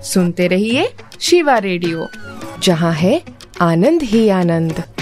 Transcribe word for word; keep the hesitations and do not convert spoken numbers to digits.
सुनते रहिए शिवा रेडियो, जहाँ है आनंद ही आनंद।